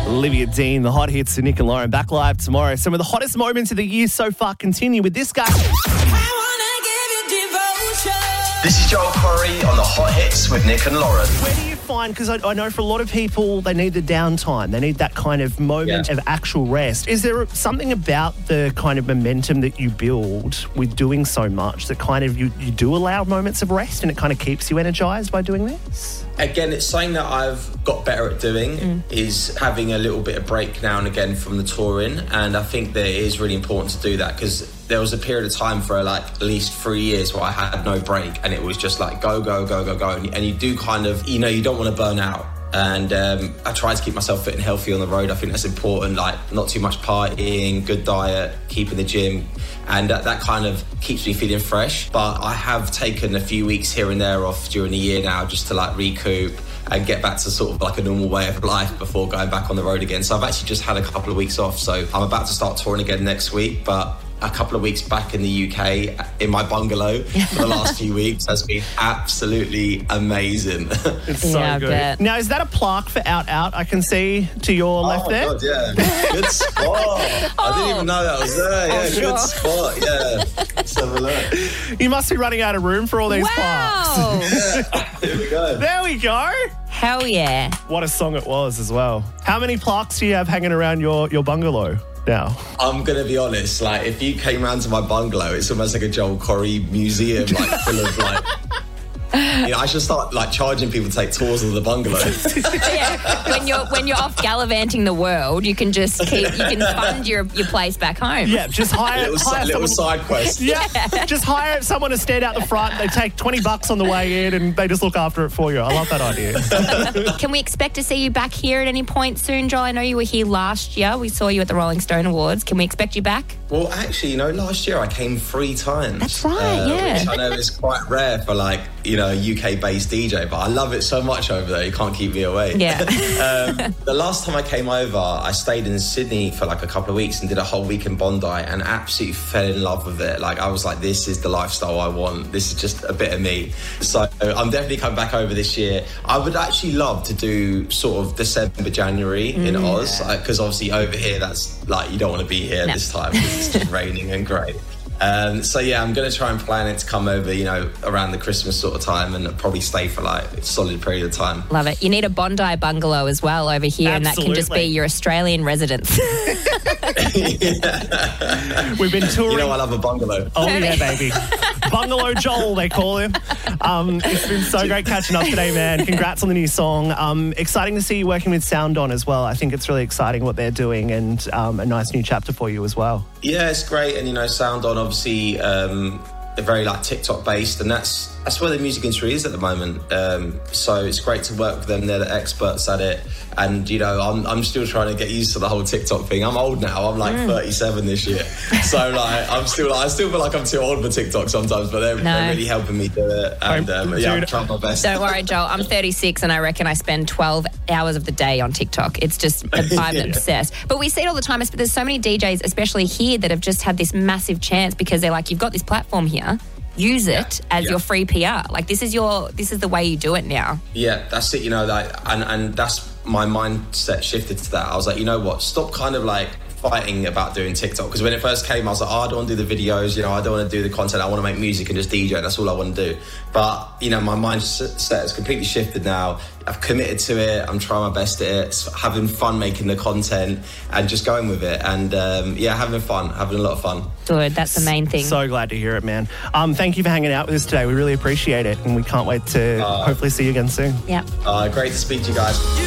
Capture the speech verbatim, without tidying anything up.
Olivia Dean, the hot hits of Nick and Lauren, back live tomorrow. Some of the hottest moments of the year so far continue with this guy. This is Joel Corey on the Hot Hits with Nick and Lauren. Where do you find, because I, I know for a lot of people, they need the downtime. They need that kind of moment Yeah. of actual rest. Is there something about the kind of momentum that you build with doing so much that kind of you, you do allow moments of rest and it kind of keeps you energized by doing this? Again, it's something that I've got better at doing mm. is having a little bit of break now and again from the touring. And I think that it is really important to do that because there was a period of time for like at least three years where I had no break and it was just like go, go, go, go, go. And, and you do kind of, you know, you don't want to burn out. And um, I try to keep myself fit and healthy on the road. I think that's important, like not too much partying, good diet, keeping the gym. And that, that kind of keeps me feeling fresh. But I have taken a few weeks here and there off during the year now just to like recoup and get back to sort of like a normal way of life before going back on the road again. So I've actually just had a couple of weeks off. So I'm about to start touring again next week. But a couple of weeks back in the U K in my bungalow for the last few weeks has been absolutely amazing. It's so Yeah, I good. bet. Now, is that a plaque for Out Out I can see to your left oh, there? God, yeah. Good spot. I didn't even know that was there. Yeah, Oh, good sure. spot. Yeah. Let's have a look. You must be running out of room for all these plaques. Wow. Yeah. Here we go. There we go. Hell yeah. What a song it was as well. How many plaques do you have hanging around your, your bungalow now? I'm going to be honest, like, if you came round to my bungalow, it's almost like a Joel Corey museum, like, full of, like... You know, I should start, like, charging people to take tours of the bungalow. Yeah. When you're when you're off gallivanting the world, you can just keep you can fund your, your place back home. Yeah, just hire, little hire little someone. side quest. Yeah, just hire someone to stand out the front. They take twenty bucks on the way in and they just look after it for you. I love that idea. Can we expect to see you back here at any point soon, Joel? I know you were here last year. We saw you at the Rolling Stone Awards. Can we expect you back? Well, actually, you know, last year I came three times. That's right, yeah. Which I know is quite rare for, like, you know, a U K-based D J, but I love it so much over there, you can't keep me away. Yeah. um, the last time I came over, I stayed in Sydney for, like, a couple of weeks and did a whole week in Bondi and absolutely fell in love with it. Like, I was like, this is the lifestyle I want. This is just a bit of me. So I'm definitely coming back over this year. I would actually love to do sort of December, January in Mm. Oz, because obviously over here, that's, like, you don't want to be here No. this time because it's just raining and grey. Um, so yeah, I'm going to try and plan it to come over, you know, around the Christmas sort of time and probably stay for like a solid period of time. Love it. You need a Bondi bungalow as well over here, and that can just be Absolutely. your Australian residence. We've been touring. You know, I love a bungalow. Oh, yeah, baby. Bungalow Joel, they call him. Um, it's been so great catching up today, man. Congrats on the new song. Um, exciting to see you working with Sound On as well. I think it's really exciting what they're doing and um, a nice new chapter for you as well. Yeah, it's great. And, you know, Sound On, obviously, um, they're very, like, TikTok-based, and that's that's where the music industry is at the moment. Um, so it's great to work with them. They're the experts at it. And, you know, I'm I'm still trying to get used to the whole TikTok thing. I'm old now. I'm, like, mm. thirty-seven this year. So, like, I'm still, like, I still feel like I'm too old for TikTok sometimes, but they're, No. they're really helping me do it. And, um, yeah, I'm trying my best. Don't worry, Joel. I'm thirty-six and I reckon I spend twelve hours of the day on TikTok. It's just, I'm Yeah. obsessed. But we see it all the time. But there's so many D Js, especially here, that have just had this massive chance because they're like, you've got this platform here. Use it as Yeah. your free P R. Like, this is your, this is the way you do it now. Yeah, that's it, you know, like, and, and that's my mindset shifted to that. I was like, you know what, stop kind of like fighting about doing TikTok, because when it first came I was like, oh, I don't want to do the videos, you know, I don't want to do the content, I want to make music and just D J, that's all I want to do. But, you know, my mindset has completely shifted now. I've committed to it, I'm trying my best at it, having fun making the content and just going with it, and um, yeah, having fun, having a lot of fun. Good, that's the main thing. So glad to hear it, man. Um, thank you for hanging out with us today. We really appreciate it, and we can't wait to Uh, hopefully see you again soon. Yeah. Uh, great to speak to you guys.